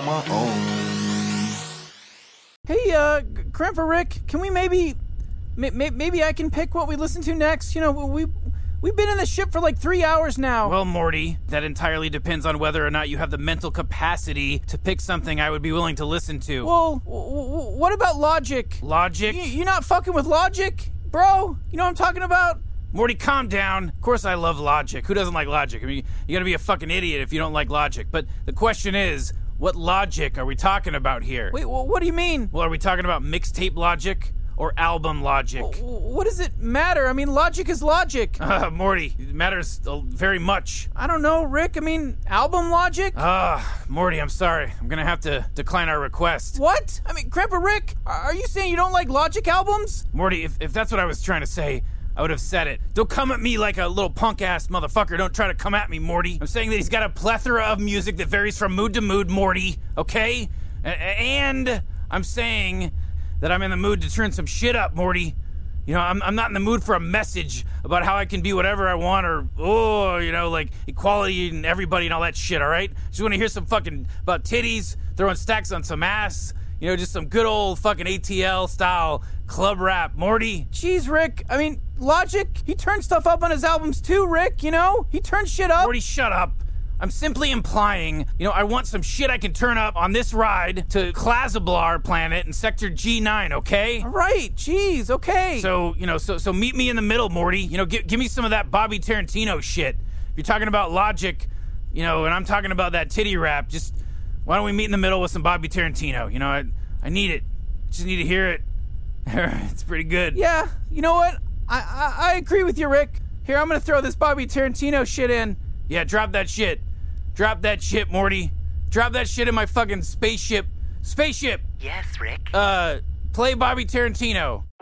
on my own. Hey, Grandpa Rick, can we maybe I can pick what we listen to next? You know, we've been in the ship for like 3 hours now. Well, Morty, that entirely depends on whether or not you have the mental capacity to pick something I would be willing to listen to. Well, what about Logic? Logic? You're not fucking with Logic, bro? You know what I'm talking about? Morty, calm down. Of course I love Logic. Who doesn't like Logic? I mean, you gotta be a fucking idiot if you don't like Logic. But the question is, what Logic are we talking about here? Wait, what do you mean? Well, are we talking about mixtape Logic or album Logic? What does it matter? I mean, Logic is Logic. Morty, it matters very much. I don't know, Rick. I mean, album Logic? Morty, I'm sorry. I'm gonna have to decline our request. What? I mean, Grandpa Rick, are you saying you don't like Logic albums? Morty, if that's what I was trying to say, I would have said it. Don't come at me like a little punk-ass motherfucker. Don't try to come at me, Morty. I'm saying that he's got a plethora of music that varies from mood to mood, Morty, okay? And I'm saying that I'm in the mood to turn some shit up, Morty. You know, I'm not in the mood for a message about how I can be whatever I want or, like equality and everybody and all that shit, all right? Just want to hear some fucking about titties, throwing stacks on some ass, just some good old fucking ATL style club rap, Morty. Jeez, Rick. I mean, Logic, he turns stuff up on his albums too, Rick, He turns shit up. Morty, shut up. I'm simply implying, I want some shit I can turn up on this ride to Klazablar planet in Sector G9, okay? All right, jeez, okay. So, so meet me in the middle, Morty. Give me some of that Bobby Tarantino shit. If you're talking about Logic, and I'm talking about that titty rap, just why don't we meet in the middle with some Bobby Tarantino? I need it. Just need to hear it. It's pretty good. Yeah, you know what? I agree with you, Rick. Here, I'm gonna throw this Bobby Tarantino shit in. Yeah, drop that shit. Drop that shit, Morty. Drop that shit in my fucking spaceship. Spaceship! Yes, Rick? Play Bobby Tarantino.